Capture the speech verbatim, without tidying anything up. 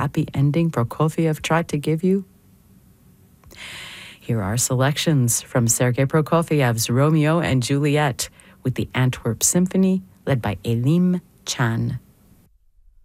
happy ending Prokofiev tried to give you? Here are selections from Sergei Prokofiev's Romeo and Juliet with the Antwerp Symphony, led by Elim Chan.